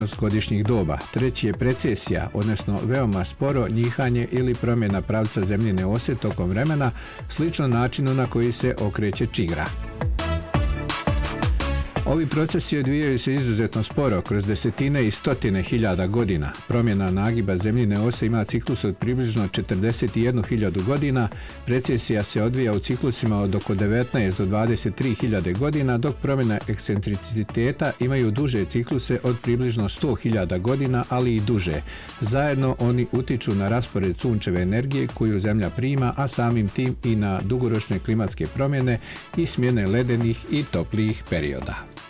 godišnjih doba. Treći je precesija, odnosno veoma sporo njihanje ili promjena pravca zemljine ose tokom vremena, slično načinu na koji se okreće čigra. Ovi procesi odvijaju se izuzetno sporo, kroz desetine i stotine hiljada godina. Promjena nagiba zemljine ose ima ciklus od približno 41.000 godina, precesija se odvija u ciklusima od oko 19 do 23.000 godina, dok promjena ekscentriciteta imaju duže cikluse od približno 100.000 godina, ali i duže. Zajedno oni utiču na raspored sunčeve energije koju Zemlja prima, a samim tim i na dugoročne klimatske promjene i smjene ledenih i toplijih perioda.